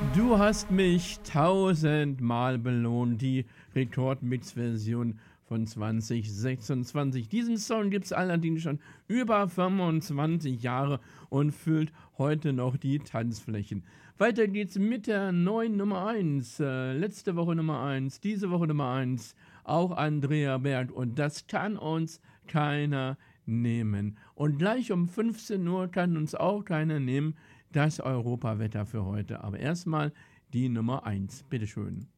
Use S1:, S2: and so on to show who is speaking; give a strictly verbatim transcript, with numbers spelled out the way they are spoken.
S1: Du hast mich tausendmal belohnt, die Rekordmix-Version von zwanzig sechsundzwanzig. Diesen Song gibt es allerdings schon über fünfundzwanzig Jahre und füllt heute noch die Tanzflächen. Weiter geht's mit der neuen Nummer eins. Äh, letzte Woche Nummer eins, diese Woche Nummer eins. Auch Andrea Berg. Und das kann uns keiner nehmen. Und gleich um fünfzehn Uhr kann uns auch keiner nehmen. Das Europawetter für heute. Aber erstmal die Nummer eins. Bitteschön.